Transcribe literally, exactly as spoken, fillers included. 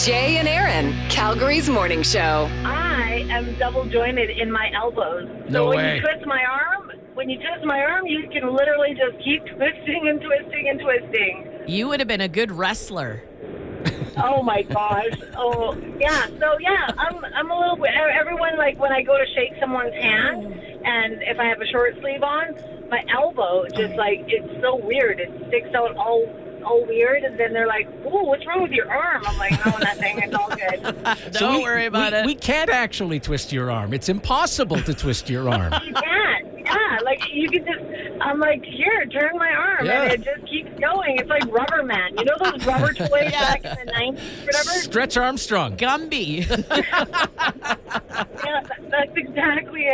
Jay and Aaron, Calgary's morning show. I am double jointed in my elbows. So No when way. you twist my arm, when you twist my arm, you can literally just keep twisting and twisting and twisting. You would have been a good wrestler. Oh my gosh. Oh yeah. So yeah, I'm I'm a little. Everyone, like, when I go to shake someone's hand, and if I have a short sleeve on, my elbow just, like, it's so weird. It sticks out all all weird, and then they're like, "Ooh, what's wrong with your arm?" I'm like, "No, nothing. It's all good." Don't we- worry about we, it. We can't actually twist your arm. It's impossible to twist your arm. You can't. Yeah, like, you can just. I'm like, here, turn my arm, Yeah. and it just keeps going. It's like Rubber Man. You know those rubber toys back in the nineties, whatever. Stretch Armstrong. Gumby. Yeah, that, that's exactly